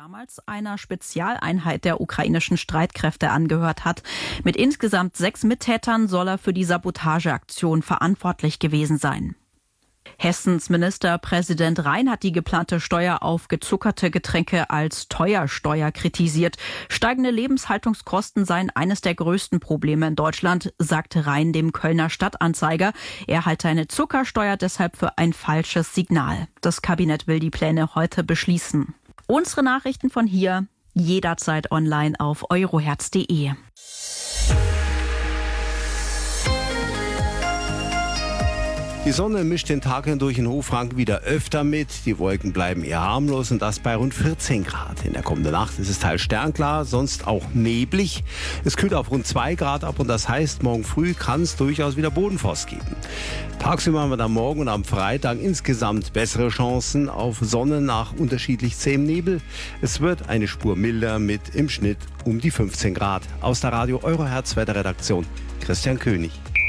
damals einer Spezialeinheit der ukrainischen Streitkräfte angehört hat. Mit insgesamt 6 Mittätern soll er für die Sabotageaktion verantwortlich gewesen sein. Hessens Ministerpräsident Rhein hat die geplante Steuer auf gezuckerte Getränke als Teuersteuer kritisiert. Steigende Lebenshaltungskosten seien eines der größten Probleme in Deutschland, sagte Rhein dem Kölner Stadtanzeiger. Er halte eine Zuckersteuer deshalb für ein falsches Signal. Das Kabinett will die Pläne heute beschließen. Unsere Nachrichten von hier jederzeit online auf euroherz.de. Die Sonne mischt den Tag hindurch in Hochfranken wieder öfter mit. Die Wolken bleiben eher harmlos und das bei rund 14 Grad. In der kommenden Nacht ist es teils sternklar, sonst auch neblig. Es kühlt auf rund 2 Grad ab und das heißt, morgen früh kann es durchaus wieder Bodenfrost geben. Tagsüber haben wir dann morgen und am Freitag insgesamt bessere Chancen auf Sonne nach unterschiedlich zähem Nebel. Es wird eine Spur milder mit im Schnitt um die 15 Grad. Aus der Radio Euroherz Wetterredaktion Christian König.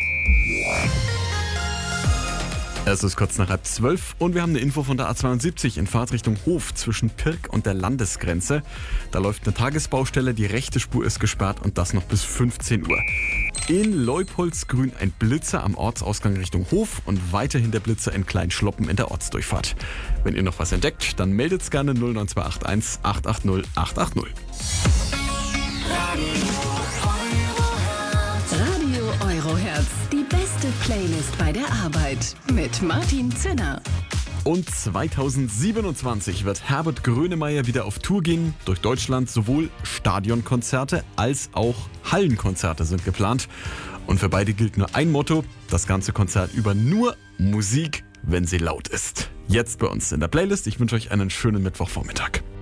Es ist kurz nach 11:30 und wir haben eine Info von der A72 in Fahrtrichtung Hof zwischen Pirk und der Landesgrenze. Da läuft eine Tagesbaustelle, die rechte Spur ist gesperrt und das noch bis 15 Uhr. In Leupoldsgrün ein Blitzer am Ortsausgang Richtung Hof und weiterhin der Blitzer in Kleinschloppen in der Ortsdurchfahrt. Wenn ihr noch was entdeckt, dann meldet's gerne 09281 880 880. Radio Euroherz, die beste Playlist bei der Arbeit mit Martin Zinner. Und 2027 wird Herbert Grönemeyer wieder auf Tour gehen. Durch Deutschland sowohl Stadionkonzerte als auch Hallenkonzerte sind geplant. Und für beide gilt nur ein Motto: das ganze Konzert über nur Musik, wenn sie laut ist. Jetzt bei uns in der Playlist. Ich wünsche euch einen schönen Mittwochvormittag.